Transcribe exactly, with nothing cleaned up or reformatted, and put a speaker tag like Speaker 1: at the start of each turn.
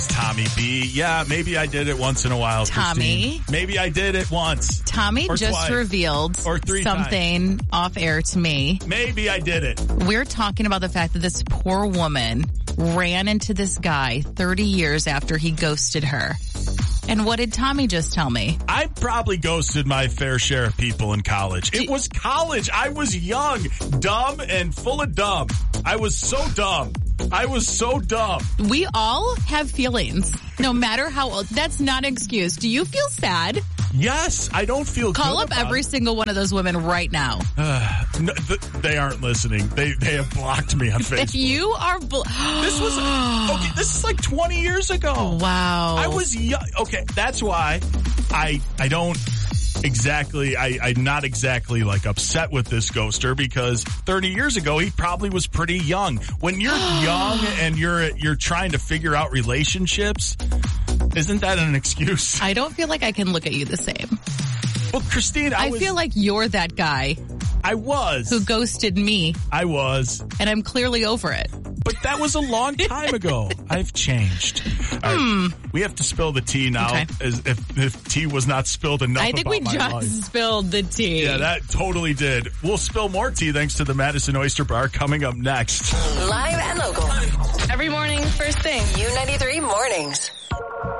Speaker 1: Tommy B. Yeah, maybe I did it once in a while,
Speaker 2: Tommy.
Speaker 1: Christine. Maybe I did it once.
Speaker 2: Tommy
Speaker 1: or
Speaker 2: just
Speaker 1: twice,
Speaker 2: revealed
Speaker 1: or three
Speaker 2: something
Speaker 1: times.
Speaker 2: off air to me.
Speaker 1: Maybe I did it.
Speaker 2: We're talking about the fact that this poor woman ran into this guy thirty years after he ghosted her. And what did Tommy just tell me?
Speaker 1: I probably ghosted my fair share of people in college. It was college. I was young, dumb, and full of dumb. I was so dumb. I was so dumb.
Speaker 2: We all have feelings, no matter how old. That's not an excuse. Do you feel sad?
Speaker 1: Yes, I don't feel
Speaker 2: Call
Speaker 1: good
Speaker 2: up
Speaker 1: about
Speaker 2: every
Speaker 1: it.
Speaker 2: single one of those women right now.
Speaker 1: Uh, no, th- they aren't listening. They they have blocked me on Facebook.
Speaker 2: You are... Bl-
Speaker 1: this was... Okay, this is like twenty years ago.
Speaker 2: Wow.
Speaker 1: I was young. Okay, that's why I I don't... Exactly, I, I'm not exactly like upset with this ghoster because thirty years ago he probably was pretty young. When you're young and you're you're trying to figure out relationships, isn't that an excuse?
Speaker 2: I don't feel like I can look at you the same.
Speaker 1: Well, Christine, I,
Speaker 2: I
Speaker 1: was,
Speaker 2: feel like you're that guy
Speaker 1: I was
Speaker 2: who ghosted me,
Speaker 1: I was,
Speaker 2: and I'm clearly over it.
Speaker 1: but that was a long time ago. I've changed. All right,
Speaker 2: Hmm.
Speaker 1: we have to spill the tea now,
Speaker 2: Okay.
Speaker 1: as if if tea was not spilled enough.
Speaker 2: I think
Speaker 1: about
Speaker 2: we
Speaker 1: my
Speaker 2: just
Speaker 1: life.
Speaker 2: spilled the tea.
Speaker 1: Yeah, that totally did. We'll spill more tea thanks to the Madison Oyster Bar coming up next.
Speaker 3: Live and local.
Speaker 4: Every morning, first thing.
Speaker 3: U ninety-three mornings.